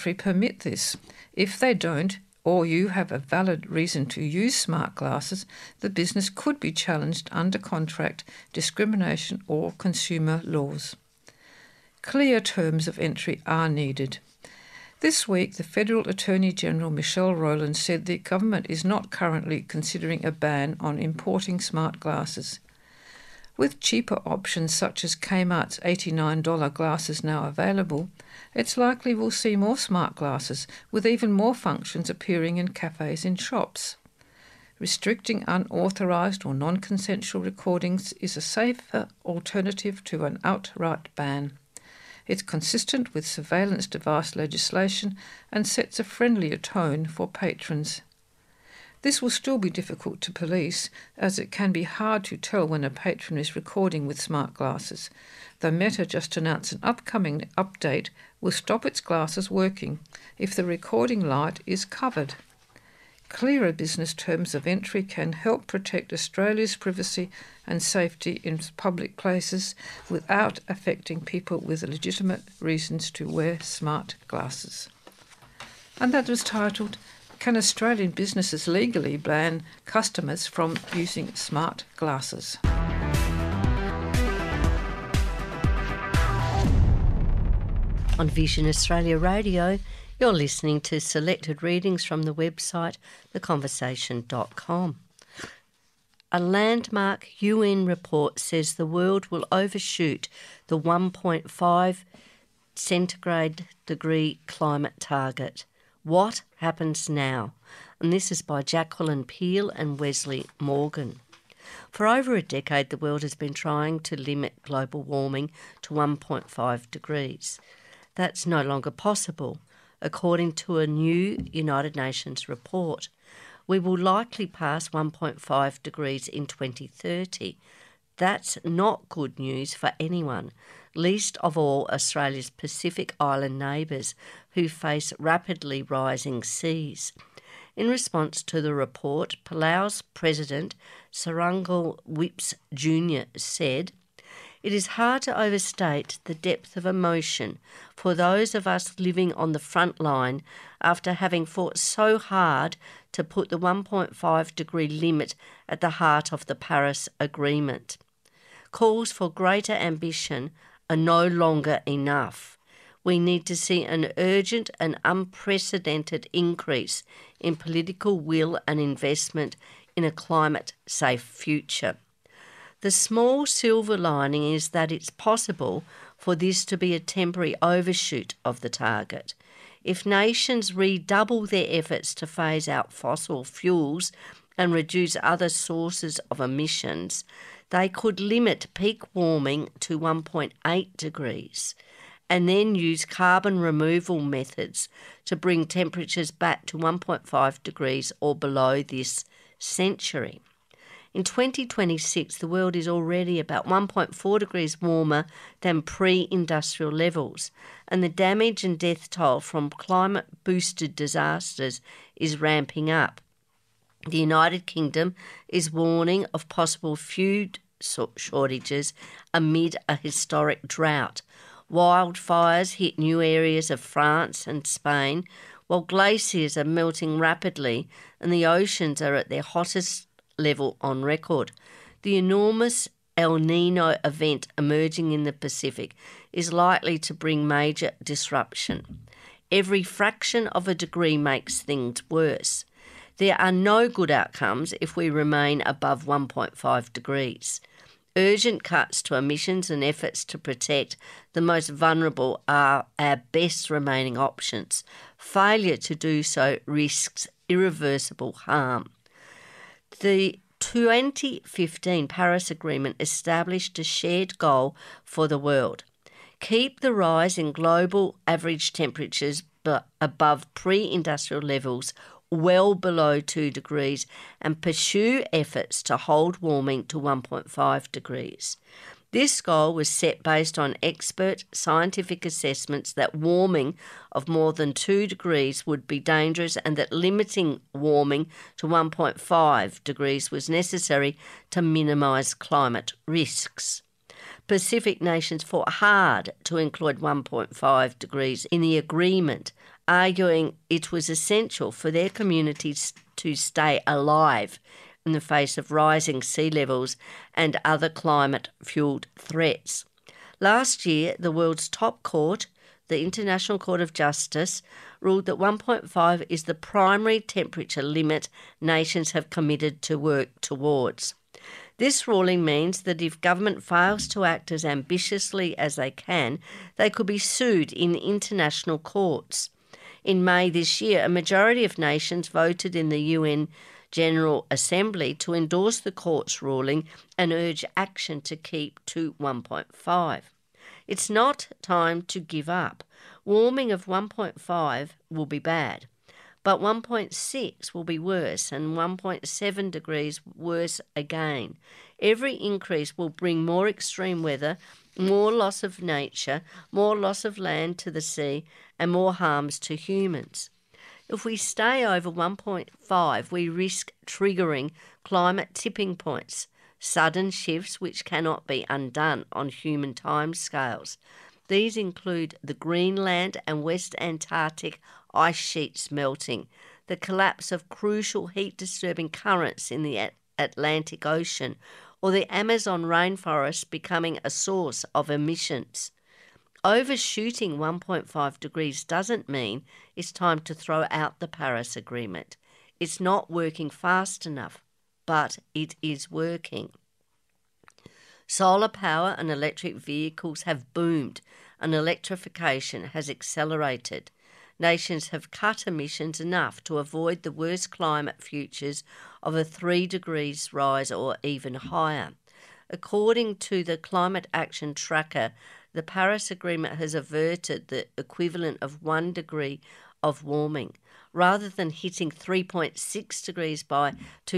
entry permit this. If they don't, or you have a valid reason to use smart glasses, the business could be challenged under contract, discrimination or consumer laws. Clear terms of entry are needed. This week, the Federal Attorney General Michelle Rowland said the government is not currently considering a ban on importing smart glasses. With cheaper options such as Kmart's $89 glasses now available, it's likely we'll see more smart glasses with even more functions appearing in cafes and shops. Restricting unauthorised or non-consensual recordings is a safer alternative to an outright ban. It's consistent with surveillance device legislation and sets a friendlier tone for patrons. This will still be difficult to police, as it can be hard to tell when a patron is recording with smart glasses, though Meta just announced an upcoming update will stop its glasses working if the recording light is covered. Clearer business terms of entry can help protect Australia's privacy and safety in public places without affecting people with legitimate reasons to wear smart glasses. And that was titled, Can Australian Businesses Legally Ban Customers from Using Smart Glasses? On Vision Australia Radio, you're listening to selected readings from the website theconversation.com. A landmark UN report says the world will overshoot the 1.5 centigrade degree climate target. What happens now? And this is by Jacqueline Peel and Wesley Morgan. For over a decade, the world has been trying to limit global warming to 1.5 degrees. That's no longer possible, according to a new United Nations report. We will likely pass 1.5 degrees in 2030. That's not good news for anyone, least of all Australia's Pacific Island neighbours who face rapidly rising seas. In response to the report, Palau's President Sarangal Whips Jr. said, "It is hard to overstate the depth of emotion for those of us living on the front line after having fought so hard to put the 1.5 degree limit at the heart of the Paris Agreement. Calls for greater ambition are no longer enough. We need to see an urgent and unprecedented increase in political will and investment in a climate-safe future. The small silver lining is that it's possible for this to be a temporary overshoot of the target. If nations redouble their efforts to phase out fossil fuels and reduce other sources of emissions, they could limit peak warming to 1.8 degrees and then use carbon removal methods to bring temperatures back to 1.5 degrees or below this century. In 2026, the world is already about 1.4 degrees warmer than pre-industrial levels, and the damage and death toll from climate-boosted disasters is ramping up. The United Kingdom is warning of possible food shortages amid a historic drought. Wildfires hit new areas of France and Spain, while glaciers are melting rapidly and the oceans are at their hottest level on record. The enormous El Nino event emerging in the Pacific is likely to bring major disruption. Every fraction of a degree makes things worse. There are no good outcomes if we remain above 1.5 degrees. Urgent cuts to emissions and efforts to protect the most vulnerable are our best remaining options. Failure to do so risks irreversible harm. The 2015 Paris Agreement established a shared goal for the world. Keep the rise in global average temperatures above pre-industrial levels well below 2 degrees and pursue efforts to hold warming to 1.5 degrees. This goal was set based on expert scientific assessments that warming of more than 2 degrees would be dangerous and that limiting warming to 1.5 degrees was necessary to minimise climate risks. Pacific nations fought hard to include 1.5 degrees in the agreement, arguing it was essential for their communities to stay alive in the face of rising sea levels and other climate-fueled threats. Last year, the world's top court, the International Court of Justice, ruled that 1.5 is the primary temperature limit nations have committed to work towards. This ruling means that if government fails to act as ambitiously as they can, they could be sued in international courts. In May this year, a majority of nations voted in the UN General Assembly to endorse the court's ruling and urge action to keep to 1.5. It's not time to give up. Warming of 1.5 will be bad, but 1.6 will be worse and 1.7 degrees worse again. Every increase will bring more extreme weather, more loss of nature, more loss of land to the sea, and more harms to humans. If we stay over 1.5, we risk triggering climate tipping points, sudden shifts which cannot be undone on human timescales. These include the Greenland and West Antarctic ice sheets melting, the collapse of crucial heat-disturbing currents in the Atlantic Ocean, or the Amazon rainforest becoming a source of emissions. Overshooting 1.5 degrees doesn't mean it's time to throw out the Paris Agreement. It's not working fast enough, but it is working. Solar power and electric vehicles have boomed, and electrification has accelerated. Nations have cut emissions enough to avoid the worst climate futures of a 3 degrees rise or even higher. According to the Climate Action Tracker, the Paris Agreement has averted the equivalent of 1 degree of warming. Rather than hitting 3.6 degrees by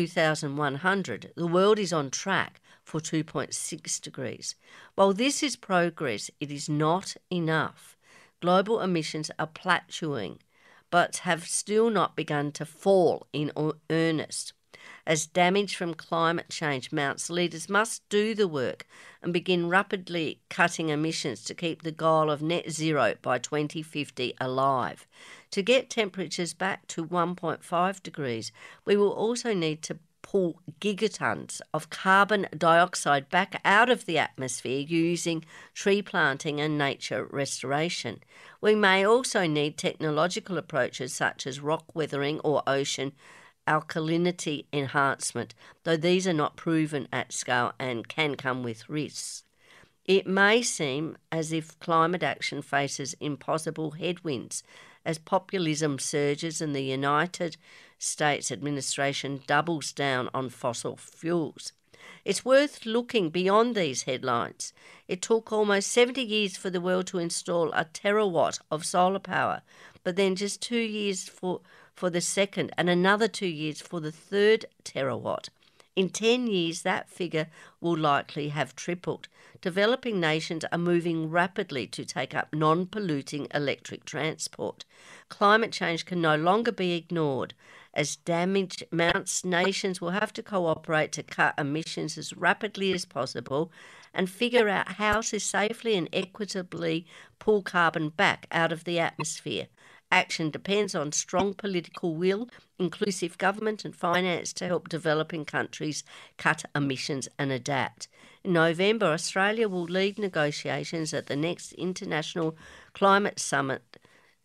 2100, the world is on track for 2.6 degrees. While this is progress, it is not enough. Global emissions are plateauing, but have still not begun to fall in earnest. As damage from climate change mounts, leaders must do the work and begin rapidly cutting emissions to keep the goal of net zero by 2050 alive. To get temperatures back to 1.5 degrees, we will also need to pull gigatons of carbon dioxide back out of the atmosphere using tree planting and nature restoration. We may also need technological approaches such as rock weathering or ocean alkalinity enhancement, though these are not proven at scale and can come with risks. It may seem as if climate action faces impossible headwinds as populism surges and the United States administration doubles down on fossil fuels. It's worth looking beyond these headlines. It took almost 70 years for the world to install a terawatt of solar power, but then just 2 years for the second and another 2 years for the third terawatt. In 10 years, that figure will likely have tripled. Developing nations are moving rapidly to take up non-polluting electric transport. Climate change can no longer be ignored. As damage mounts, nations will have to cooperate to cut emissions as rapidly as possible and figure out how to safely and equitably pull carbon back out of the atmosphere. Action depends on strong political will, inclusive government and finance to help developing countries cut emissions and adapt. In November, Australia will lead negotiations at the next International Climate Summit,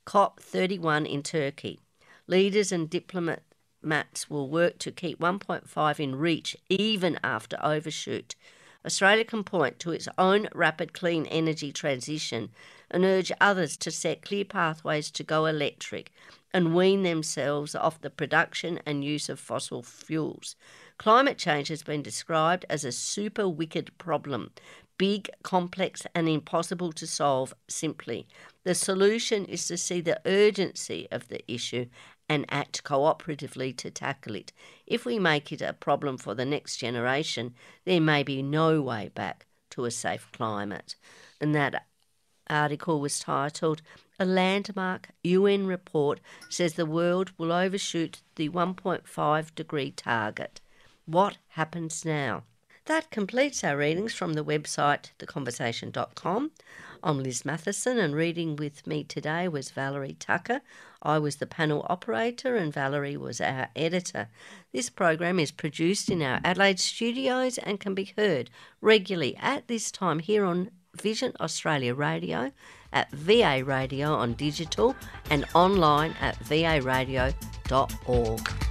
COP31 in Turkey. Leaders and diplomats will work to keep 1.5 in reach even after overshoot. Australia can point to its own rapid clean energy transition and urge others to set clear pathways to go electric and wean themselves off the production and use of fossil fuels. Climate change has been described as a super wicked problem, big, complex and impossible to solve simply. The solution is to see the urgency of the issue and act cooperatively to tackle it. If we make it a problem for the next generation, there may be no way back to a safe climate. And that article was titled, "A Landmark UN Report Says the World Will Overshoot the 1.5 degree Target. What happens now?" That completes our readings from the website theconversation.com. I'm Liz Matheson, and reading with me today was Valerie Tucker. I was the panel operator and Valerie was our editor. This program is produced in our Adelaide studios and can be heard regularly at this time here on Vision Australia Radio, at VA Radio on digital, and online at varadio.org.